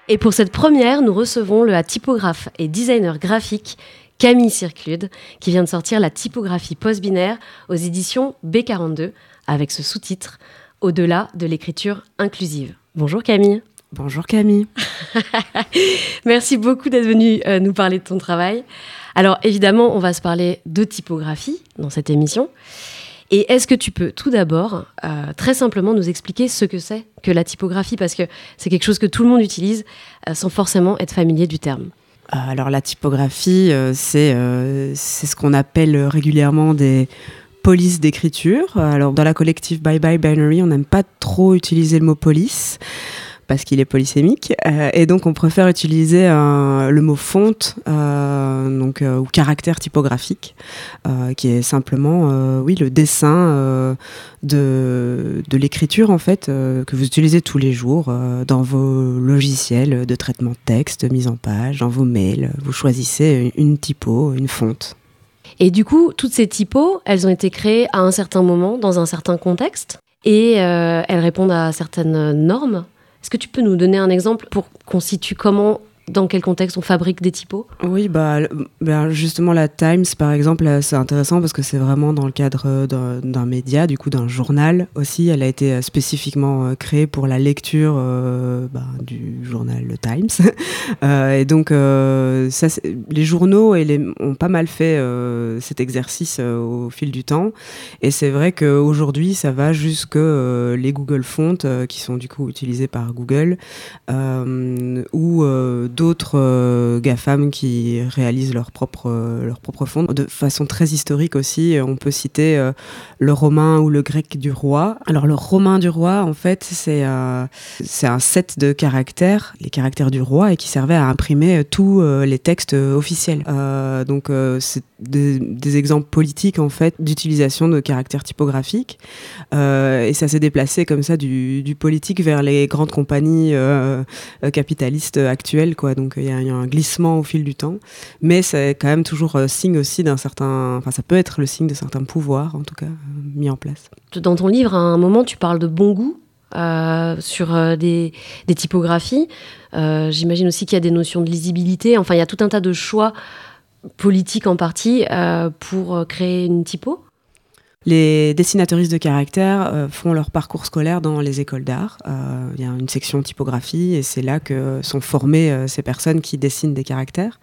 Et pour cette première, nous recevons le typographe et designer graphique Camille Circlude, qui vient de sortir la typographie post-binaire aux éditions B42, avec ce sous-titre « Au-delà de l'écriture inclusive ». Bonjour Camille. Bonjour Camille. Merci beaucoup d'être venue nous parler de ton travail. Alors évidemment, on va se parler de typographie dans cette émission. Et est-ce que tu peux tout d'abord, très simplement, nous expliquer ce que c'est que la typographie, parce que c'est quelque chose que tout le monde utilise sans forcément être familier du terme. Alors la typographie, c'est ce qu'on appelle régulièrement des polices d'écriture. Alors dans la collective Bye Bye Binary, on n'aime pas trop utiliser le mot police, parce qu'il est polysémique, et donc on préfère utiliser le mot fonte, ou caractère typographique, qui est simplement le dessin de l'écriture en fait, que vous utilisez tous les jours dans vos logiciels de traitement de texte, mise en page, dans vos mails. Vous choisissez une typo, une fonte. Et du coup, toutes ces typos, elles ont été créées à un certain moment, dans un certain contexte, et elles répondent à certaines normes. Est-ce que tu peux nous donner un exemple pour qu'on situe dans quel contexte on fabrique des typos ? Oui, justement la Times par exemple, c'est intéressant parce que c'est vraiment dans le cadre d'un média, du coup d'un journal aussi. Elle a été spécifiquement créée pour la lecture du journal Le Times. Et donc les journaux ont pas mal fait cet exercice au fil du temps. Et c'est vrai qu'aujourd'hui ça va jusque les Google Fonts qui sont du coup utilisés par Google ou d'autres GAFAM qui réalisent leur propre fond. De façon très historique aussi, on peut citer le romain ou le grec du roi. Alors le romain du roi, en fait, c'est un set de caractères, les caractères du roi, et qui servait à imprimer tous les textes officiels. C'est des exemples politiques, en fait, d'utilisation de caractères typographiques. Et ça s'est déplacé comme ça du politique vers les grandes compagnies capitalistes actuelles, quoi. Donc il y a un glissement au fil du temps, mais c'est quand même toujours signe aussi ça peut être le signe de certains pouvoirs, en tout cas, mis en place. Dans ton livre, à un moment, tu parles de bon goût sur des typographies. J'imagine aussi qu'il y a des notions de lisibilité. Enfin, il y a tout un tas de choix politiques en partie pour créer une typo. Les dessinateuristes de caractères font leur parcours scolaire dans les écoles d'art. Il y a une section typographie et c'est là que sont formées ces personnes qui dessinent des caractères.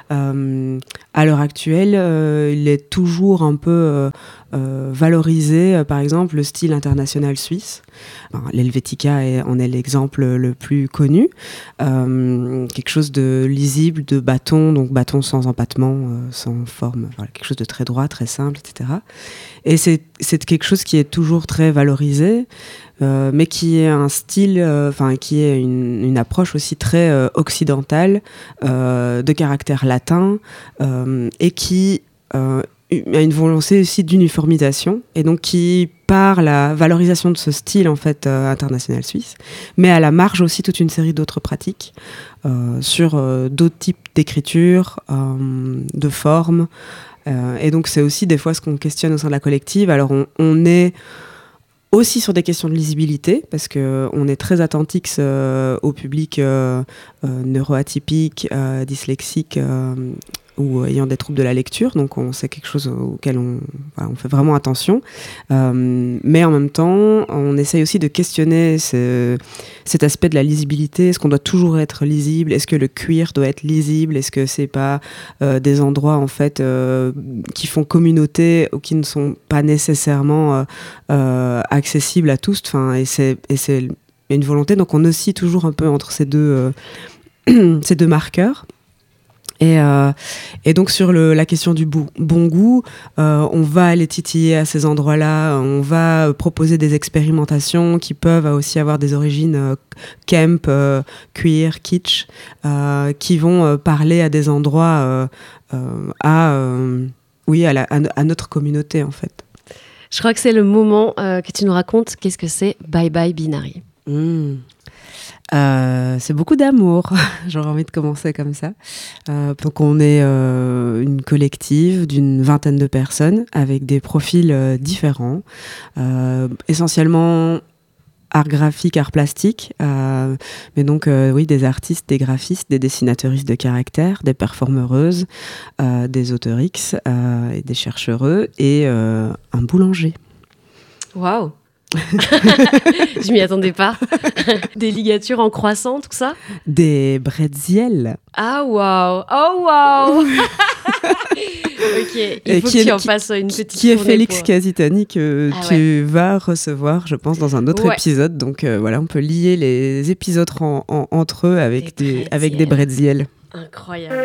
À l'heure actuelle, il est toujours un peu valorisé, par exemple, le style international suisse. L'Helvetica en est l'exemple le plus connu. Quelque chose de lisible, de bâton, donc bâton sans empattement, sans forme, quelque chose de très droit, très simple, etc. Et c'est quelque chose qui est toujours très valorisé, mais qui est un style, qui est une approche aussi très occidentale, de caractère latin, et qui a une volonté aussi d'uniformisation, et donc qui, par la valorisation de ce style en fait international suisse, met à la marge aussi toute une série d'autres pratiques sur d'autres types d'écriture, de formes. Et donc c'est aussi des fois ce qu'on questionne au sein de la collective. Alors on est aussi sur des questions de lisibilité, parce qu'on est très attentif au public neuroatypique, dyslexique, ou ayant des troubles de la lecture, donc c'est quelque chose auquel on fait vraiment attention. Mais en même temps, on essaye aussi de questionner cet aspect de la lisibilité. Est-ce qu'on doit toujours être lisible ? Est-ce que le cuir doit être lisible ? Est-ce que c'est pas des endroits en fait qui font communauté ou qui ne sont pas nécessairement accessibles à tous ? Et c'est une volonté. Donc on oscille toujours un peu entre ces deux marqueurs. Et donc sur la question du bon goût, on va aller titiller à ces endroits-là, on va proposer des expérimentations qui peuvent aussi avoir des origines camp, queer, kitsch, qui vont parler à des endroits à notre communauté en fait. Je crois que c'est le moment que tu nous racontes qu'est-ce que c'est Bye Bye Binary. C'est beaucoup d'amour, j'aurais envie de commencer comme ça. Donc on est une collective d'une 20aine de personnes avec des profils différents, essentiellement art graphique, art plastique, mais donc oui, des artistes, des graphistes, des dessinateuristes de caractère, des performeuses, des auteurix et des chercheureux et un boulanger. Waouh. Je m'y attendais pas. Des ligatures en croissant, tout ça. Des bretzels. Ah waouh. Oh waouh. Ok, il faut que tu en fasses une petite qui est tournée Félix pour... Casitani que tu vas recevoir, je pense, dans un autre épisode. Donc voilà, on peut lier les épisodes entre eux avec des bretzels. Incroyable.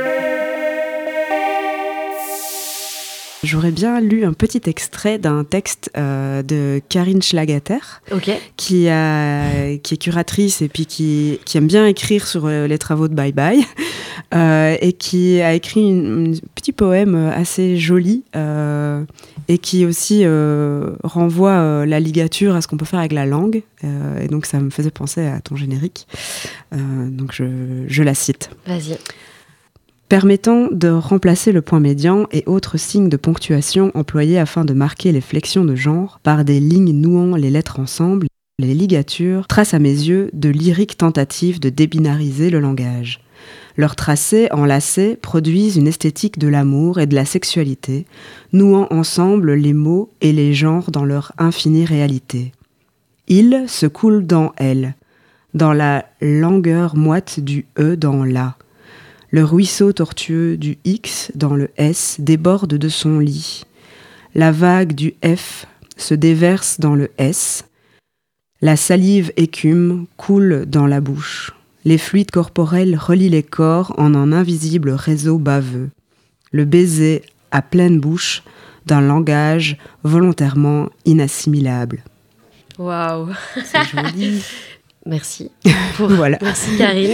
J'aurais bien lu un petit extrait d'un texte de Karine Schlagater, qui est curatrice et puis qui aime bien écrire sur les travaux de Bye Bye, et qui a écrit un petit poème assez joli et qui aussi renvoie la ligature à ce qu'on peut faire avec la langue. Et donc ça me faisait penser à ton générique. Donc je la cite. Vas-y. Permettant de remplacer le point médian et autres signes de ponctuation employés afin de marquer les flexions de genre par des lignes nouant les lettres ensemble, les ligatures tracent à mes yeux de lyriques tentatives de débinariser le langage. Leurs tracés enlacés produisent une esthétique de l'amour et de la sexualité, nouant ensemble les mots et les genres dans leur infinie réalité. Il se coule dans elle, dans la langueur moite du E dans l'A. Le ruisseau tortueux du X dans le S déborde de son lit. La vague du F se déverse dans le S. La salive écume, coule dans la bouche. Les fluides corporels relient les corps en un invisible réseau baveux. Le baiser à pleine bouche d'un langage volontairement inassimilable. Waouh. C'est joli. Merci. Voilà. Merci Karine.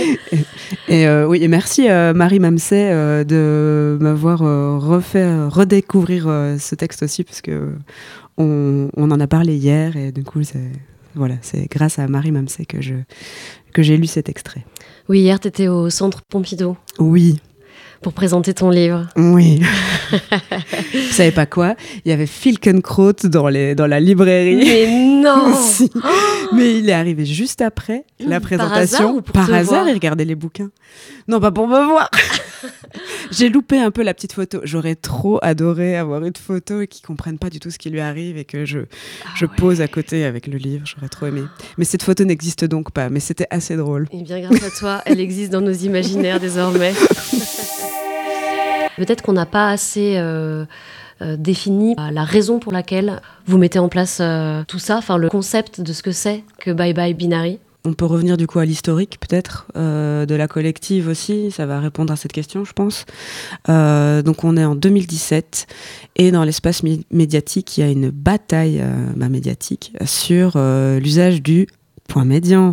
Et merci Marie Mamsey de m'avoir refait redécouvrir ce texte aussi, parce que on en a parlé hier et du coup c'est grâce à Marie Mamsey que j'ai lu cet extrait. Oui, hier tu étais au Centre Pompidou. Oui. Pour présenter ton livre. Oui. Vous savez pas quoi ? Il y avait Filkenkraut dans la librairie. Mais non. Si. Mais il est arrivé juste après la présentation. Par hasard, il regardait les bouquins. Non, pas pour me voir. J'ai loupé un peu la petite photo. J'aurais trop adoré avoir une photo et qu'ils comprennent pas du tout ce qui lui arrive et que je pose à côté avec le livre. J'aurais trop aimé. Mais cette photo n'existe donc pas. Mais c'était assez drôle. Et bien grâce à toi, elle existe dans nos imaginaires désormais. Peut-être qu'on n'a pas assez défini la raison pour laquelle vous mettez en place tout ça, enfin le concept de ce que c'est que Bye Bye Binary. On peut revenir du coup à l'historique peut-être de la collective aussi, ça va répondre à cette question je pense. Donc on est en 2017 et dans l'espace médiatique il y a une bataille médiatique sur l'usage du point médian.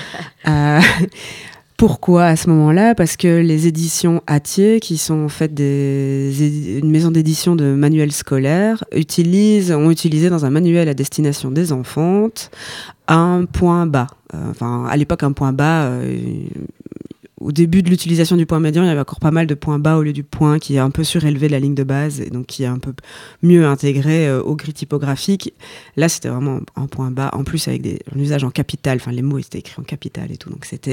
Pourquoi à ce moment-là ? Parce que les éditions Hatier, qui sont en fait une maison d'édition de manuels scolaires, ont utilisé dans un manuel à destination des enfants un point bas. À l'époque, un point bas, au début de l'utilisation du point médian, il y avait encore pas mal de points bas au lieu du point qui est un peu surélevé de la ligne de base et donc qui est un peu mieux intégré au gris typographique. Là, c'était vraiment un point bas, en plus avec un usage en capital. Enfin, les mots étaient écrits en capital et tout, donc c'était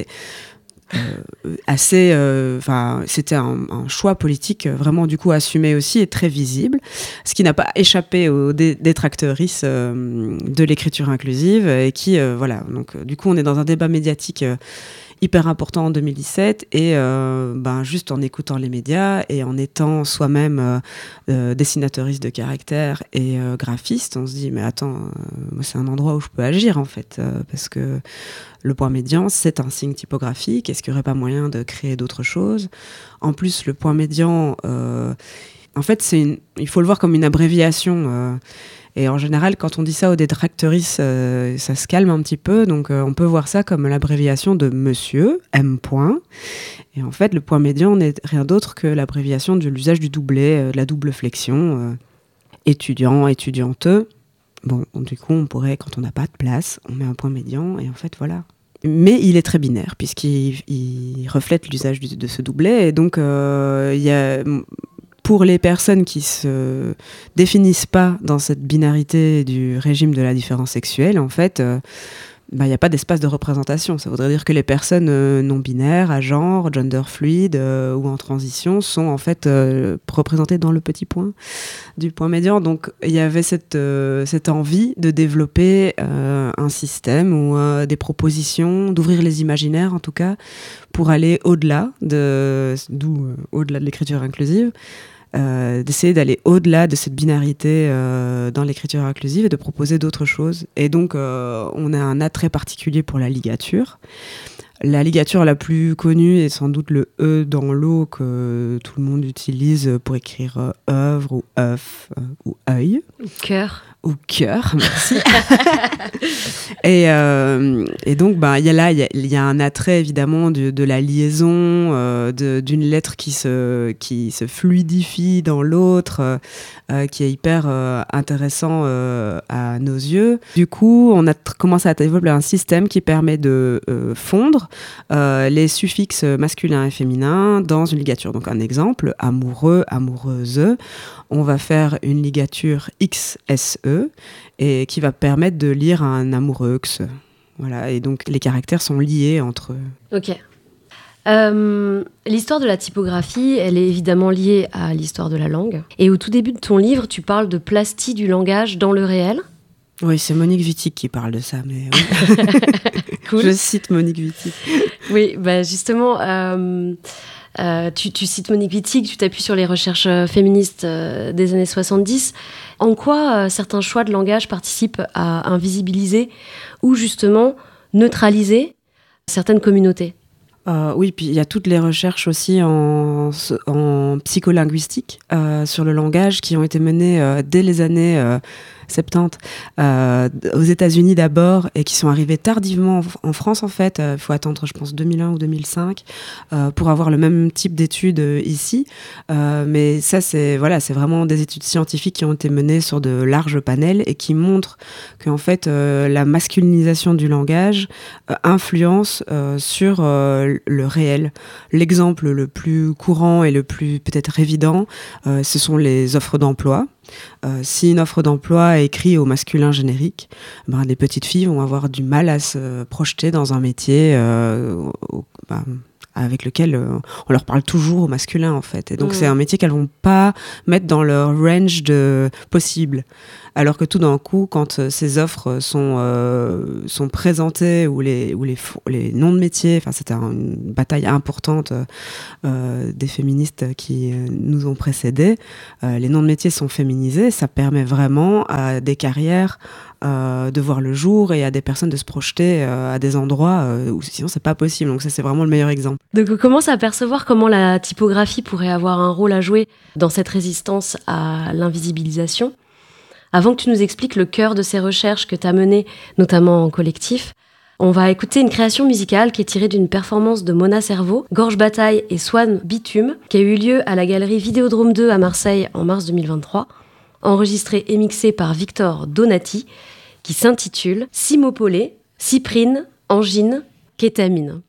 c'était un choix politique vraiment du coup assumé aussi et très visible, ce qui n'a pas échappé aux détractrices de l'écriture inclusive et qui donc du coup on est dans un débat médiatique hyper important en 2017 et juste en écoutant les médias et en étant soi-même dessinateuriste de caractère et graphiste, on se dit mais attends, c'est un endroit où je peux agir en fait, parce que le point médian c'est un signe typographique, est-ce qu'il n'y aurait pas moyen de créer d'autres choses ? En plus le point médian en fait il faut le voir comme une abréviation et en général, quand on dit ça aux détractrices, ça se calme un petit peu. Donc, on peut voir ça comme l'abréviation de monsieur, M. Et en fait, le point médian n'est rien d'autre que l'abréviation de l'usage du doublet, de la double flexion, étudiant, étudianteux. Bon, du coup, on pourrait, quand on n'a pas de place, on met un point médian et en fait, voilà. Mais il est très binaire, puisqu'il reflète l'usage de ce doublet. Et donc, il y a... Pour les personnes qui se définissent pas dans cette binarité du régime de la différence sexuelle, en fait, il n'y a pas d'espace de représentation. Ça voudrait dire que les personnes non-binaires, à genre, gender fluide ou en transition sont en fait représentées dans le petit point du point médian. Donc il y avait cette envie de développer un système ou des propositions, d'ouvrir les imaginaires en tout cas, pour aller au-delà au-delà de l'écriture inclusive. D'essayer d'aller au-delà de cette binarité dans l'écriture inclusive et de proposer d'autres choses. Et donc, on a un attrait particulier pour la ligature. La ligature la plus connue est sans doute le E dans l'eau que tout le monde utilise pour écrire œuvre ou œuf ou œil. Ou cœur. Ou cœur, merci. et donc, il y a un attrait évidemment de la liaison, d'une lettre qui se fluidifie dans l'autre, qui est hyper intéressant à nos yeux. Du coup, on a commencé à développer un système qui permet de fondre les suffixes masculins et féminins dans une ligature. Donc, un exemple, amoureux, amoureuse. On va faire une ligature XSE et qui va permettre de lire un amoureux. Voilà, et donc les caractères sont liés entre eux. Ok. L'histoire de la typographie, elle est évidemment liée à l'histoire de la langue. Et au tout début de ton livre, tu parles de plastie du langage dans le réel. Oui, c'est Monique Wittig qui parle de ça, mais oui. Cool. Je cite Monique Wittig. Oui, justement, tu cites Monique Wittig, tu t'appuies sur les recherches féministes des années 70. En quoi certains choix de langage participent à invisibiliser ou justement neutraliser certaines communautés ? Oui, puis il y a toutes les recherches aussi en psycholinguistique sur le langage qui ont été menées dès les années 70 aux États-Unis d'abord et qui sont arrivées tardivement en France en fait. Il faut attendre, je pense, 2001 ou 2005 pour avoir le même type d'études ici. Mais ça, c'est vraiment des études scientifiques qui ont été menées sur de larges panels et qui montrent qu'en fait, la masculinisation du langage influence sur le réel. L'exemple le plus courant et le plus peut-être évident, ce sont les offres d'emploi. Si une offre d'emploi est écrite au masculin générique, les petites filles vont avoir du mal à se projeter dans un métier avec lequel on leur parle toujours au masculin en fait. Et donc c'est un métier qu'elles vont pas mettre dans leur range de possible. Alors que tout d'un coup, quand ces offres sont présentées ou les noms de métiers, enfin c'était une bataille importante des féministes qui nous ont précédés, les noms de métiers sont féminisés, ça permet vraiment à des carrières de voir le jour et à des personnes de se projeter à des endroits où sinon c'est pas possible. Donc ça c'est vraiment le meilleur exemple. Donc on commence à percevoir comment la typographie pourrait avoir un rôle à jouer dans cette résistance à l'invisibilisation. Avant que tu nous expliques le cœur de ces recherches que tu as menées, notamment en collectif, on va écouter une création musicale qui est tirée d'une performance de Mona Cerveau, Gorge Bataille et Swan Bitume, qui a eu lieu à la galerie Vidéodrome 2 à Marseille en mars 2023, enregistrée et mixée par Victor Donati, qui s'intitule Simopolé, Cyprine, Angine, Kétamine.